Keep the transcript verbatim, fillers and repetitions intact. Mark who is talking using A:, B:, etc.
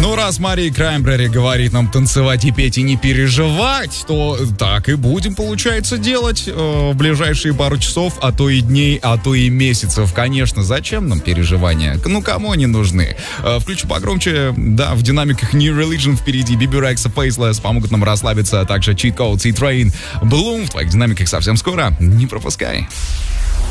A: Ну, раз Мария Краймбрери говорит нам танцевать и петь и не переживать, то так и будем, получается, делать э, в ближайшие пару часов, а то и дней, а то и месяцев. Конечно, зачем нам переживания? Ну, кому они нужны? Э, включу погромче. Да, в динамиках New Religion впереди. Биби Рекс и Faceless помогут нам расслабиться, а также Cheat Code, C-Train, Bloom в твоих динамиках совсем скоро. Не пропускай.